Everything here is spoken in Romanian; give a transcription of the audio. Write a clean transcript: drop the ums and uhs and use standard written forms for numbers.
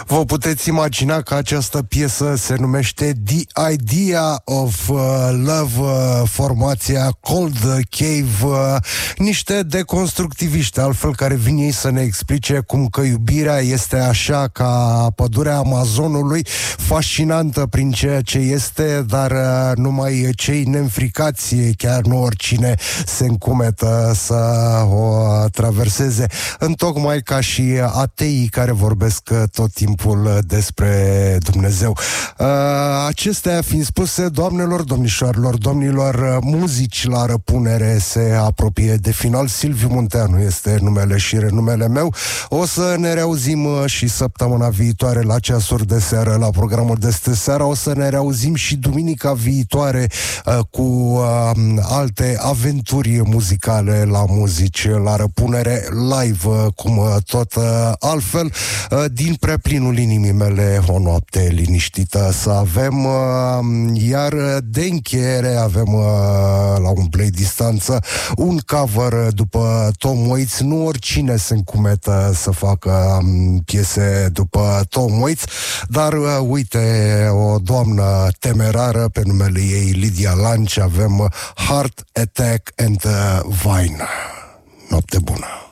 Vă puteți imagina că această piesă se numește The Idea of Love, formația Cold Cave, niște deconstructiviști, altfel, care vin ei să ne explice cum că iubirea este așa ca pădurea Amazonului, fascinantă prin ceea ce este, dar numai cei neînfricați, chiar nu oricine, se încumetă să o traverseze, întocmai ca și ateii care vorbesc tot timpul despre Dumnezeu. Acestea fiind spuse, doamnelor, domnișoarelor, domnilor, muzici la răpunere se apropie de final. Silviu Munteanu este numele și renumele meu. O să ne reauzim și săptămâna viitoare la ceasuri de seară la programul de seara. O să ne reauzim și duminica viitoare cu alte aventuri muzicale la muzici la răpunere live, cum tot altfel. Din preplinul inimii mele, o noapte liniștită să avem, iar de încheiere avem la un play distanță un cover după Tom Waits. Nu oricine se încumetă să facă piese după Tom Waits, dar uite, o doamnă temerară, pe numele ei Lydia Lunch. Avem Heart Attack and Vine. Noapte bună!